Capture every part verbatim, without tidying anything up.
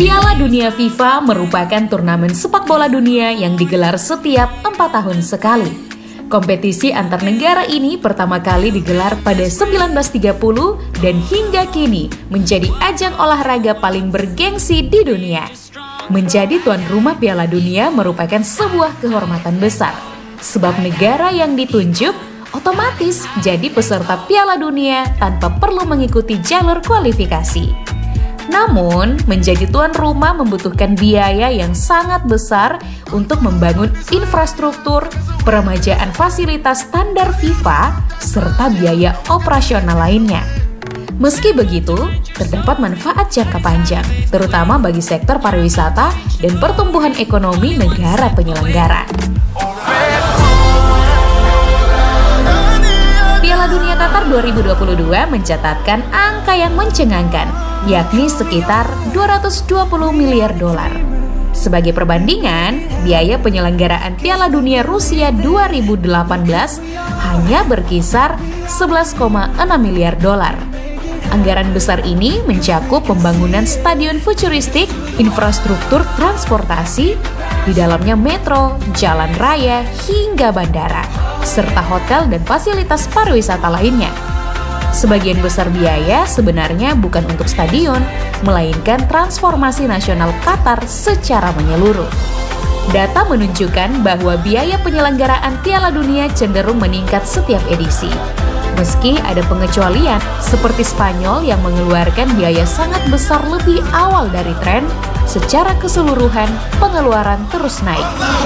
Piala Dunia FIFA merupakan turnamen sepak bola dunia yang digelar setiap empat tahun sekali. Kompetisi antar negara ini pertama kali digelar pada seribu sembilan ratus tiga puluh dan hingga kini menjadi ajang olahraga paling bergengsi di dunia. Menjadi tuan rumah Piala Dunia merupakan sebuah kehormatan besar, sebab negara yang ditunjuk otomatis jadi peserta Piala Dunia tanpa perlu mengikuti jalur kualifikasi. Namun, menjadi tuan rumah membutuhkan biaya yang sangat besar untuk membangun infrastruktur, peremajaan fasilitas standar FIFA, serta biaya operasional lainnya. Meski begitu, terdapat manfaat jangka panjang, terutama bagi sektor pariwisata dan pertumbuhan ekonomi negara penyelenggara. Piala Dunia Qatar dua ribu dua puluh dua mencatatkan angka yang mencengangkan, yakni sekitar dua ratus dua puluh miliar dolar. Sebagai perbandingan, biaya penyelenggaraan Piala Dunia Rusia dua ribu delapan belas hanya berkisar sebelas koma enam miliar dolar. Anggaran besar ini mencakup pembangunan stadion futuristik, infrastruktur transportasi, di dalamnya metro, jalan raya, hingga bandara, serta hotel dan fasilitas pariwisata lainnya. Sebagian besar biaya sebenarnya bukan untuk stadion, melainkan transformasi nasional Qatar secara menyeluruh. Data menunjukkan bahwa biaya penyelenggaraan Piala Dunia cenderung meningkat setiap edisi. Meski ada pengecualian, seperti Spanyol yang mengeluarkan biaya sangat besar lebih awal dari tren, secara keseluruhan pengeluaran terus naik.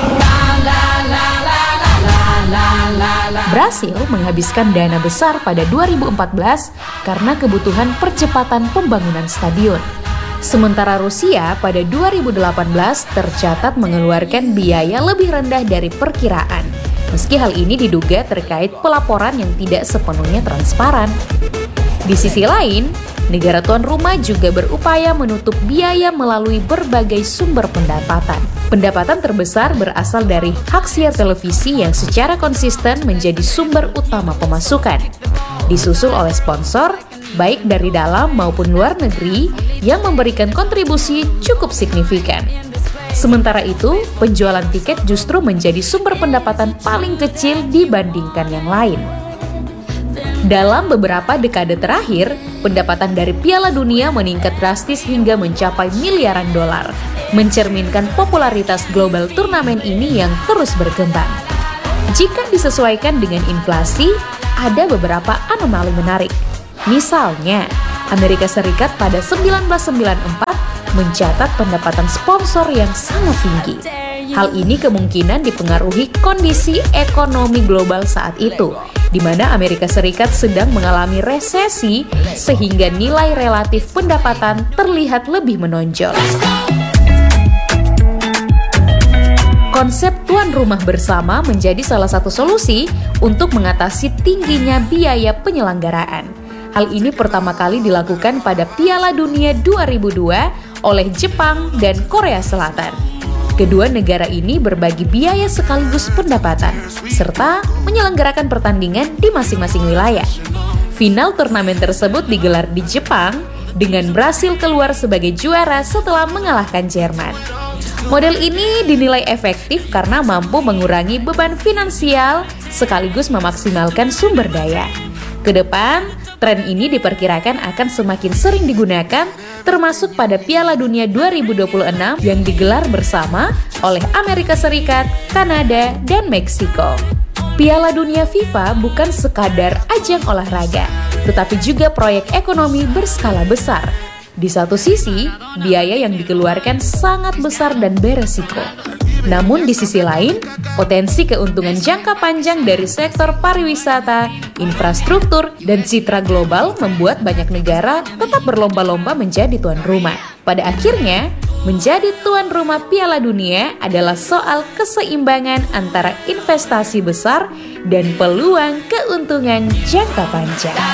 Brasil menghabiskan dana besar pada dua ribu empat belas karena kebutuhan percepatan pembangunan stadion. Sementara Rusia pada dua ribu delapan belas tercatat mengeluarkan biaya lebih rendah dari perkiraan. Meski hal ini diduga terkait pelaporan yang tidak sepenuhnya transparan. Di sisi lain, negara tuan rumah juga berupaya menutup biaya melalui berbagai sumber pendapatan. Pendapatan terbesar berasal dari hak siar televisi yang secara konsisten menjadi sumber utama pemasukan. Disusul oleh sponsor, baik dari dalam maupun luar negeri, yang memberikan kontribusi cukup signifikan. Sementara itu, penjualan tiket justru menjadi sumber pendapatan paling kecil dibandingkan yang lain. Dalam beberapa dekade terakhir, pendapatan dari Piala Dunia meningkat drastis hingga mencapai miliaran dolar, mencerminkan popularitas global turnamen ini yang terus berkembang. Jika disesuaikan dengan inflasi, ada beberapa anomali menarik. Misalnya, Amerika Serikat pada seribu sembilan ratus sembilan puluh empat mencatat pendapatan sponsor yang sangat tinggi. Hal ini kemungkinan dipengaruhi kondisi ekonomi global saat itu, di mana Amerika Serikat sedang mengalami resesi sehingga nilai relatif pendapatan terlihat lebih menonjol. Konsep tuan rumah bersama menjadi salah satu solusi untuk mengatasi tingginya biaya penyelenggaraan. Hal ini pertama kali dilakukan pada Piala Dunia dua ribu dua oleh Jepang dan Korea Selatan. Kedua negara ini berbagi biaya sekaligus pendapatan, serta menyelenggarakan pertandingan di masing-masing wilayah. Final turnamen tersebut digelar di Jepang, dengan Brasil keluar sebagai juara setelah mengalahkan Jerman. Model ini dinilai efektif karena mampu mengurangi beban finansial sekaligus memaksimalkan sumber daya. Kedepan, tren ini diperkirakan akan semakin sering digunakan, termasuk pada Piala Dunia dua ribu dua puluh enam yang digelar bersama oleh Amerika Serikat, Kanada, dan Meksiko. Piala Dunia FIFA bukan sekadar ajang olahraga, tetapi juga proyek ekonomi berskala besar. Di satu sisi, biaya yang dikeluarkan sangat besar dan beresiko. Namun di sisi lain, potensi keuntungan jangka panjang dari sektor pariwisata, infrastruktur, dan citra global membuat banyak negara tetap berlomba-lomba menjadi tuan rumah. Pada akhirnya, menjadi tuan rumah Piala Dunia adalah soal keseimbangan antara investasi besar dan peluang keuntungan jangka panjang.